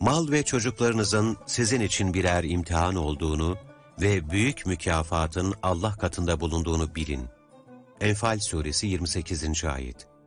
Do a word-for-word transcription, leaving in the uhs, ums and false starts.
Mal ve çocuklarınızın sizin için birer imtihan olduğunu ve büyük mükafatın Allah katında bulunduğunu bilin. Enfal suresi yirmi sekizinci ayet.